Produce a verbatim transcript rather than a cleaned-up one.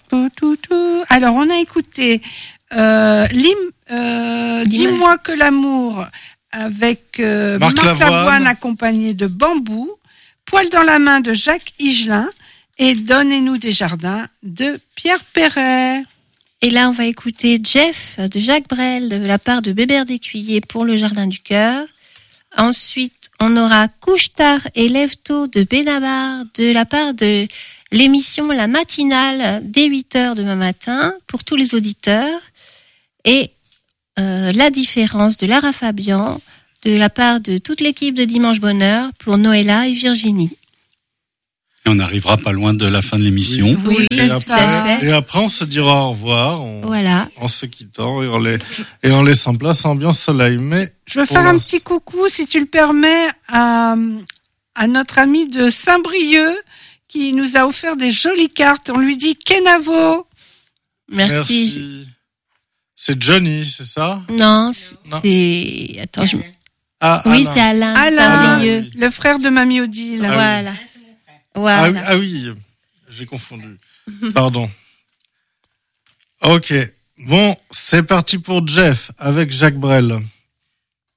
tout, tout, tout. Alors, on a écouté euh, Lim, euh, Dis-moi que l'amour avec euh, Marc, Marc Lavoine. Lavoine accompagné de Bambou, Poil dans la main de Jacques Higelin et Donnez-nous des jardins de Pierre Perret. Et là, on va écouter Jeff de Jacques Brel de la part de Bébert d'Écuyer pour le Jardin du Cœur. Ensuite, on aura Couche-tard et Lève-tôt de Benabar de la part de l'émission La Matinale dès huit heures demain matin pour tous les auditeurs. Et euh, La Différence de Lara Fabian de la part de toute l'équipe de Dimanche Bonheur pour Noëlla et Virginie. Et on n'arrivera pas loin de la fin de l'émission. Oui, et, c'est après, ça. et après, on se dira au revoir on, Voilà. en se quittant et en, les, et en laissant place ambiance soleil. Mais Je veux pour faire un l'instant- petit coucou, si tu le permets, à, à notre ami de Saint-Brieuc qui nous a offert des jolies cartes. On lui dit Kenavo. Merci. Merci. C'est Johnny, c'est ça? Non, c'est... Non. Attends, je... Ah, Oui, Alain. c'est Alain. Alain, Saint-Brieuc. oui. le frère de Mamie Odile. Ah oui. Voilà. Ah Voilà. oui, ah oui, j'ai confondu. Pardon. Ok. Bon, c'est parti pour Jeff avec Jacques Brel.